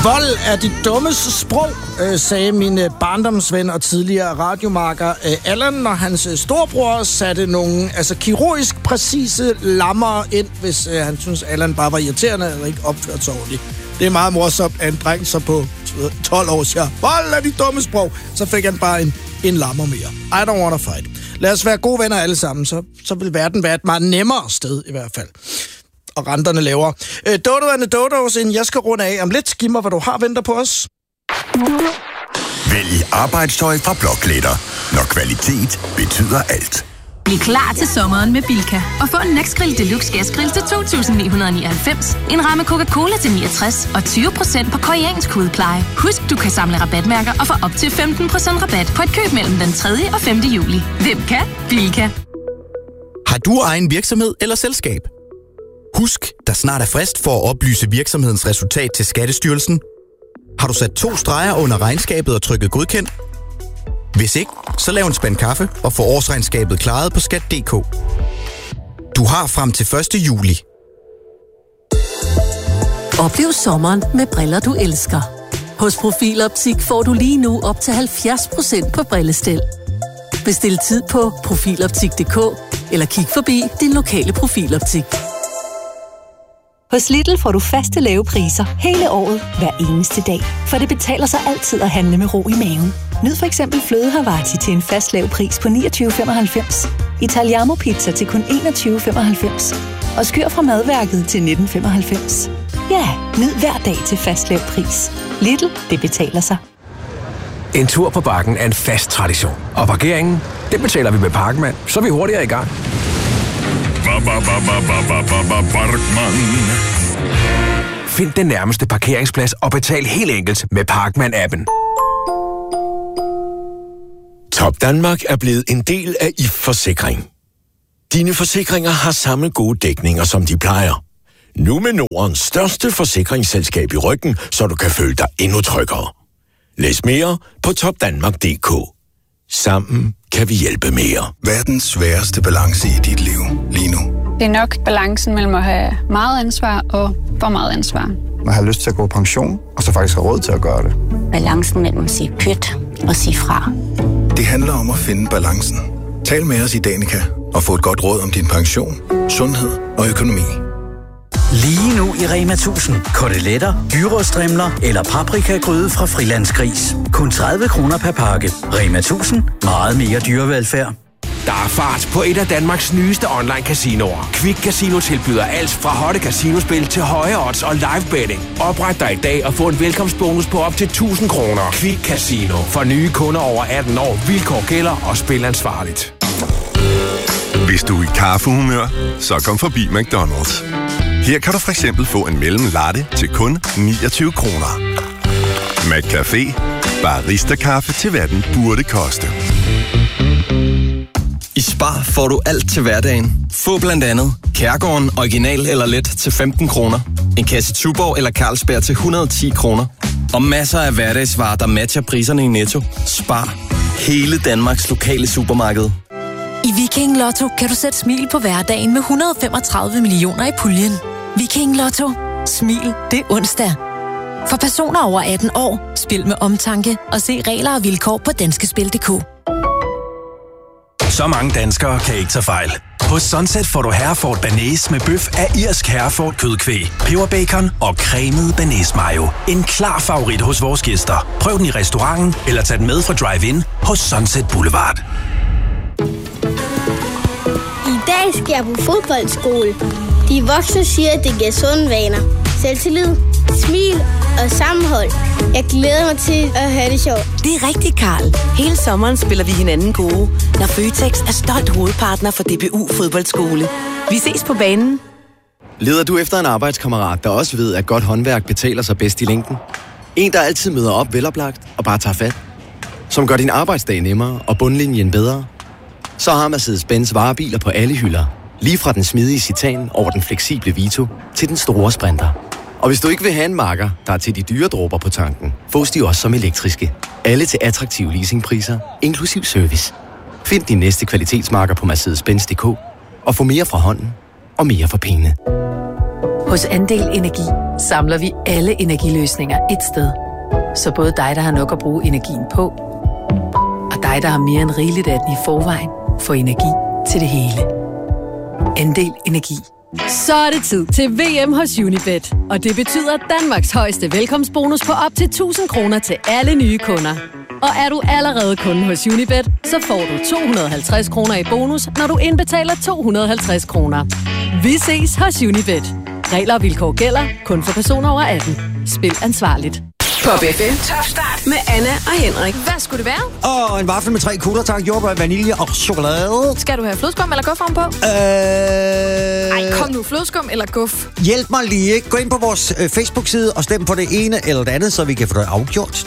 Vold er de dummes sprog, sagde min barndomsven og tidligere radiomarker Allan, når hans storbror satte nogle kirurgisk præcise lammer ind, hvis han synes Allan bare var irriterende eller ikke opførte sig ordentligt. Det er meget morsomt, at en dreng så på 12 år siger, vold er de dumme sprog. Så fik han bare en lammer mere. I don't wanna fight. Lad os være gode venner alle sammen, så vil verden være et meget nemmere sted i hvert fald. Og renterne lavere. Dodo and the Dodos, inden jeg skal runde af om lidt. Giv mig, hvad du har venter på os. Vælg arbejdstøj fra Blokletter, når kvalitet betyder alt. Bliv klar til sommeren med Bilka og få en Nexgrill Deluxe Gasgrill til 2.999, en ramme Coca-Cola til 69 og 20% på koreansk hudpleje. Husk, du kan samle rabatmærker og få op til 15% rabat på et køb mellem den 3. og 5. juli. Hvem kan? Bilka. Har du egen virksomhed eller selskab? Husk, der snart er frist for at oplyse virksomhedens resultat til Skattestyrelsen. Har du sat 2 streger under regnskabet og trykket godkendt? Hvis ikke, så lav en spand kaffe og få årsregnskabet klaret på skat.dk. Du har frem til 1. juli. Oplev sommeren med briller, du elsker. Hos Profiloptik får du lige nu op til 70% på brillestel. Bestil tid på profiloptik.dk eller kig forbi din lokale Profiloptik. Hos Lidl får du faste lave priser hele året, hver eneste dag. For det betaler sig altid at handle med ro i maven. Nyd for eksempel fløde Havarti til en fast lav pris på 29,95. Italiamo pizza til kun 21,95. Og skyr fra madværket til 19,95. Ja, nyd hver dag til fast lav pris. Lidl, det betaler sig. En tur på Bakken er en fast tradition. Og parkeringen, det betaler vi med Parkmand, så er vi hurtigere i gang. Find den nærmeste parkeringsplads og betal helt enkelt med Parkman-appen. Top Danmark er blevet en del af IF Forsikring. Dine forsikringer har samme gode dækninger, som de plejer. Nu med Nordens største forsikringsselskab i ryggen, så du kan føle dig endnu tryggere. Læs mere på topdanmark.dk. Sammen kan vi hjælpe mere. Hvad er den sværeste balance i dit liv lige nu? Det er nok balancen mellem at have meget ansvar og for meget ansvar. Man har lyst til at gå på pension, og så faktisk have råd til at gøre det. Balancen mellem at sige pyt og sige fra. Det handler om at finde balancen. Tal med os i Danica og få et godt råd om din pension, sundhed og økonomi. Lige nu i Rema 1000. Koteletter, gyros-strimler eller paprikagryde fra Frilandsgris. Kun 30 kroner per pakke. Rema 1000. Meget mere dyrevelfærd. Der er fart på et af Danmarks nyeste online-casinoer. Quick Casino tilbyder alt fra hotte casinospil til høje odds og live betting. Opret dig i dag og få en velkomstbonus på op til 1.000 kroner. Quick Casino. For nye kunder over 18 år. Vilkår gælder og spil ansvarligt. Hvis du er i kaffehumør, så kom forbi McDonald's. Her kan du for eksempel få en mellemlatte til kun 29 kroner. McCafé. Barista-kaffe til hvad den burde koste. I Spar får du alt til hverdagen. Få blandt andet Kærgården original eller let til 15 kroner. En kasse Tuborg eller Carlsberg til 110 kroner. Og masser af hverdagsvarer, der matcher priserne i Netto. Spar. Hele Danmarks lokale supermarked. I Viking Lotto kan du sætte smil på hverdagen med 135 millioner i puljen. Viking Lotto. Smil, det er onsdag. For personer over 18 år, spil med omtanke og se regler og vilkår på danskespil.dk. Så mange danskere kan ikke tage fejl. Hos Sunset får du Hereford Bearnaise med bøf af irsk Hereford kødkvæg, peberbacon og cremet Bearnaise mayo. En klar favorit hos vores gæster. Prøv den i restauranten eller tag den med fra Drive-In hos Sunset Boulevard. I dag skal jeg på fodboldskole. De voksne siger, at det giver sunde vaner. Selvtillid, smil og sammenhold. Jeg glæder mig til at have det sjovt. Det er rigtigt, Karl. Hele sommeren spiller vi hinanden gode, når Føtex er stolt hovedpartner for DBU Fodboldskole. Vi ses på banen. Leder du efter en arbejdskammerat, der også ved, at godt håndværk betaler sig bedst i længden? En, der altid møder op veloplagt og bare tager fat? Som gør din arbejdsdag nemmere og bundlinjen bedre? Så har Mercedes-Benz varebiler på alle hylder. Lige fra den smidige Citan over den fleksible Vito til den store Sprinter. Og hvis du ikke vil have en Macker, der er til de dyre dråber på tanken, fås de også som elektriske. Alle til attraktive leasingpriser, inklusiv service. Find din næste kvalitetsmarker på Mercedes-Benz.dk og få mere fra hånden og mere for pengene. Hos Andel Energi samler vi alle energiløsninger et sted. Så både dig, der har nok at bruge energien på, og dig, der har mere end rigeligt af den i forvejen, får energi til det hele. Andel Energi. Så er det tid til VM hos Unibet. Og det betyder Danmarks højeste velkomstbonus på op til 1.000 kroner til alle nye kunder. Og er du allerede kunde hos Unibet, så får du 250 kroner i bonus, når du indbetaler 250 kroner. Vi ses hos Unibet. Regler og vilkår gælder kun for personer over 18. Spil ansvarligt. Pop FM. Top start med Anna og Henrik. Hvad skulle det være? En vaffel med 3 kugler, tak. Jordbær, vanilje og chokolade. Skal du have flødeskum eller guf ovenpå? Ej, kom nu. Flødeskum eller guf? Hjælp mig lige. Gå ind på vores Facebook-side og stem på det ene eller det andet, så vi kan få det afgjort.